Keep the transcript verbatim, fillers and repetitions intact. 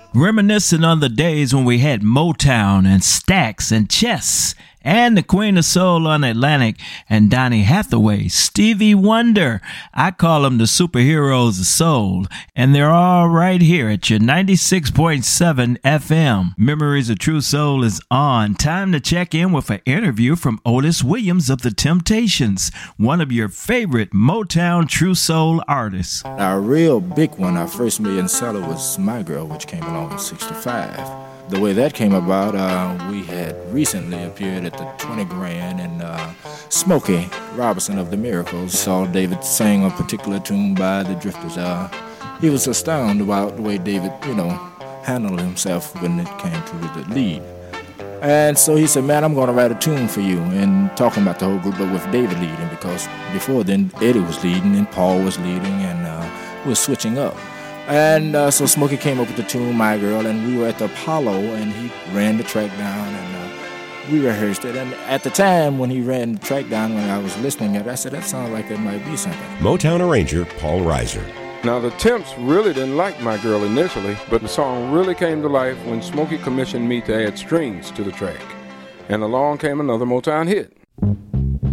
Reminiscing on the days when we had Motown and Stax and Chess and the Queen of Soul on Atlantic and Donny Hathaway, Stevie Wonder. I call them the superheroes of soul, and they're all right here at your ninety-six point seven F M. Memories of True Soul is on. Time to check in with an interview from Otis Williams of The Temptations, one of your favorite Motown True Soul artists. Our real big one, our first million seller, was My Girl, which came along in sixty-five. The way that came about, uh, we had recently appeared at the twenty grand, and uh, Smokey Robinson of the Miracles saw David sing a particular tune by the Drifters. Uh, he was astounded about the way David, you know, handled himself when it came to the lead. And so he said, man, I'm going to write a tune for you, and talking about the whole group, but with David leading, because before then Eddie was leading and Paul was leading, and uh, we were switching up. And uh, so Smokey came up with the tune, My Girl, and we were at the Apollo, and he ran the track down, and uh, we rehearsed it. And at the time when he ran the track down, when I was listening to it, I said, that sounds like it might be something. Motown arranger Paul Reiser. Now, the Temps really didn't like My Girl initially, but the song really came to life when Smokey commissioned me to add strings to the track. And along came another Motown hit.